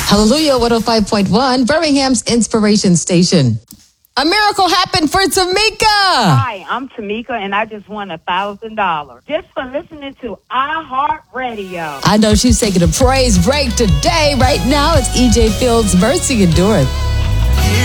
Hallelujah 105.1, Birmingham's Inspiration Station. A miracle happened for Tamika. Hi, I'm Tamika, and I just won $1,000 just for listening to iHeartRadio. I know she's taking a praise break today. Right now, it's EJ Fields' Mercy Endureth.